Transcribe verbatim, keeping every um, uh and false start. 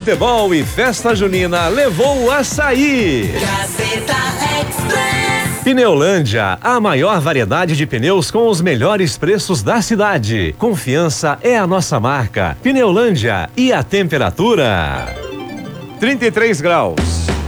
futebol e festa junina levou o açaí. Gazeta Express. Pneulândia, a maior variedade de pneus com os melhores preços da cidade. Confiança é a nossa marca. Pneulândia. E a temperatura? trinta e três graus.